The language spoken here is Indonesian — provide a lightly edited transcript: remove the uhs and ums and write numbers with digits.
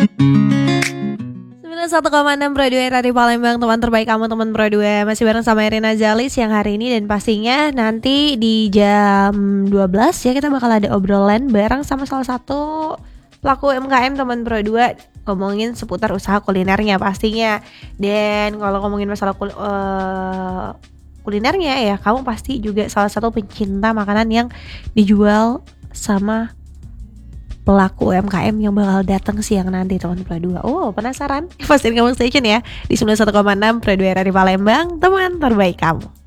1,6 Pro 2 dari Palembang, teman terbaik kamu, teman Pro 2. Masih bareng sama Irina Zali siang hari ini, dan pastinya nanti di jam 12 ya kita bakal ada obrolan bareng sama salah satu pelaku UMKM teman Pro 2, ngomongin seputar usaha kulinernya pastinya. Dan kalau ngomongin masalah kulinernya ya, kamu pasti juga salah satu pencinta makanan yang dijual sama pelaku UMKM yang bakal datang siang nanti teman Pro 2. Oh, penasaran? Pastiin kamu stay tune ya di 91,6 Pro 2 dari Palembang, teman terbaik kamu.